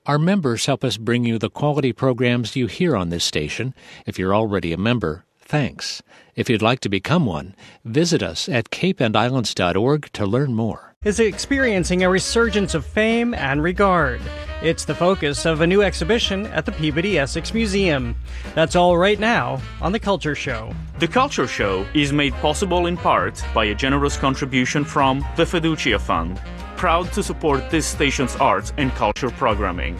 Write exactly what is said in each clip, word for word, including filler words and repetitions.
Our members help us bring you the quality programs you hear on this station. If you're already a member, thanks. If you'd like to become one, visit us at cape and islands dot org to learn more. Is experiencing a resurgence of fame and regard. It's the focus of a new exhibition at the Peabody Essex Museum. That's all right now on The Culture Show. The Culture Show is made possible in part by a generous contribution from the Fiducia Fund, proud to support this station's arts and culture programming.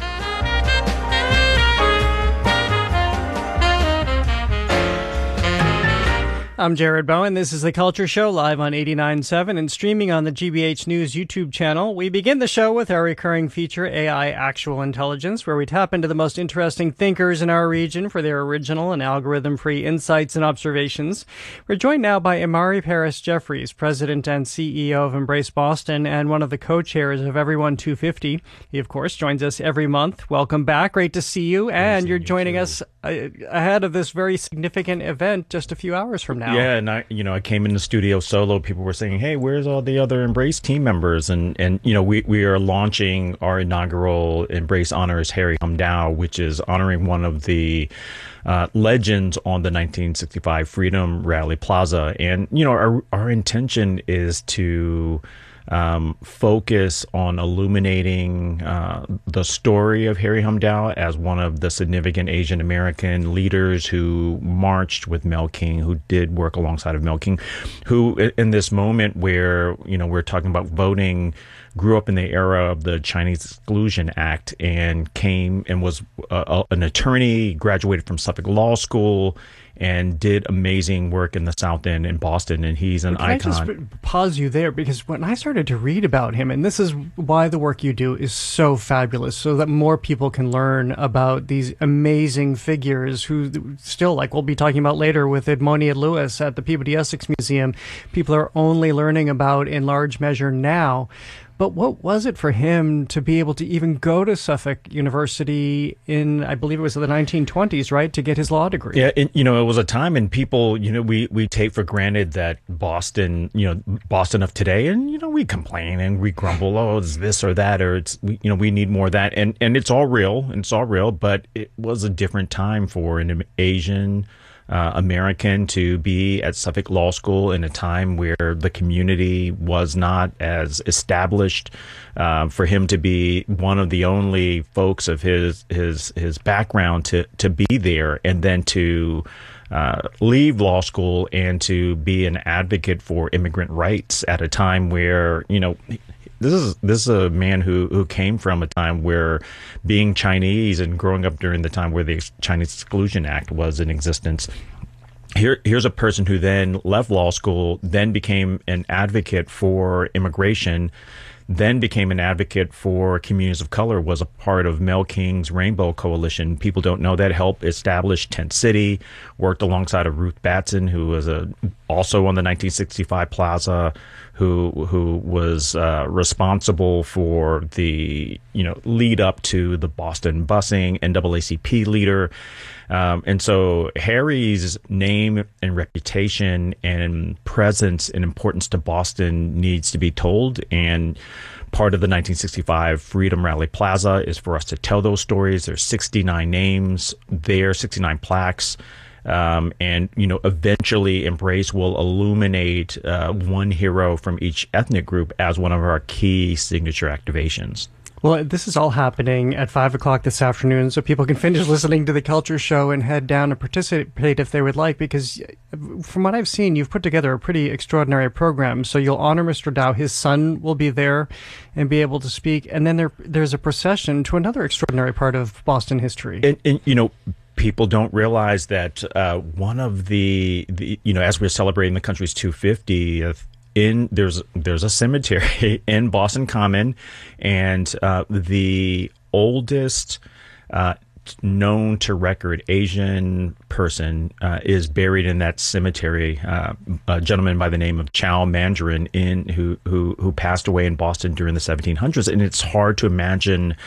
I'm Jared Bowen. This is The Culture Show, live on eighty-nine point seven and streaming on the G B H News YouTube channel. We begin the show with our recurring feature, A I Actual Intelligence, where we tap into the most interesting thinkers in our region for their original and algorithm-free insights and observations. We're joined now by Imari Paris-Jeffries, President and C E O of Embrace Boston and one of the co-chairs of Everyone two fifty. He, of course, joins us every month. Welcome back. Great to see you. And you're joining us uh, ahead of this very significant event just a few hours from now. Yeah, and I, you know, I came in the studio solo. People were saying, "Hey, where's all the other Embrace team members?" And and you know, we we are launching our inaugural Embrace Honors Harry Hum Dao, which is honoring one of the uh, legends on the nineteen sixty-five Freedom Rally Plaza. And you know, our our intention is to Um, focus on illuminating uh, the story of Harry Hum Dao as one of the significant Asian American leaders who marched with Mel King, who did work alongside of Mel King, who in this moment where, you know, we're talking about voting, grew up in the era of the Chinese Exclusion Act and came and was uh, an attorney, graduated from Suffolk Law School, and did amazing work in the South End in Boston, and he's an Can icon. I just pause you there, because when I started to read about him, and this is why the work you do is so fabulous, so that more people can learn about these amazing figures who still, like we'll be talking about later with Edmonia Lewis at the Peabody Essex Museum, people are only learning about in large measure now. But what was it for him to be able to even go to Suffolk University in, I believe it was the nineteen twenties, right, to get his law degree? Yeah, and, you know, it was a time and people, you know, we, we take for granted that Boston, you know, Boston of today, and, you know, we complain and we grumble, oh, it's this or that, or it's, we, you know, we need more of that. And, and it's all real, and it's all real, but it was a different time for an Asian Uh, American to be at Suffolk Law School in a time where the community was not as established. Uh, for him to be one of the only folks of his his his background to to be there, and then to uh, leave law school and to be an advocate for immigrant rights at a time where, you know, This is this is a man who, who came from a time where being Chinese and growing up during the time where the Chinese Exclusion Act was in existence. Here, here's a person who then left law school, then became an advocate for immigration, then became an advocate for communities of color, was a part of Mel King's Rainbow Coalition. People don't know that, helped establish Tent City, worked alongside of Ruth Batson, who was a, also on the nineteen sixty-five Plaza, who who was uh, responsible for the, you know, lead up to the Boston busing, N double A C P leader. Um, and so Harry's name and reputation and presence and importance to Boston needs to be told. And part of the nineteen sixty-five Freedom Rally Plaza is for us to tell those stories. There's sixty-nine names there, sixty-nine plaques. Um, and, you know, eventually Embrace will illuminate uh, one hero from each ethnic group as one of our key signature activations. Well, this is all happening at five o'clock this afternoon, so people can finish listening to The Culture Show and head down and participate if they would like, because from what I've seen, you've put together a pretty extraordinary program. So you'll honor Mister Dao. His son will be there and be able to speak. And then there, there's a procession to another extraordinary part of Boston history. And, and you know, people don't realize that uh, one of the, the, you know, as we're celebrating the country's two hundred fiftieth, in there's there's a cemetery in Boston Common, and uh, the oldest uh, known to record Asian person uh, is buried in that cemetery. Uh, a gentleman by the name of Chow Mandarin, in who who who passed away in Boston during the seventeen hundreds, and it's hard to imagine.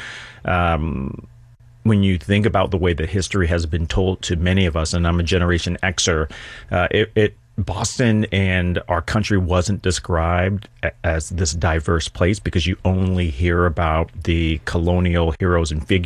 Um, When you think about the way that history has been told to many of us, and I'm a Generation Xer, uh, it, it Boston and our country wasn't described as this diverse place because you only hear about the colonial heroes and figures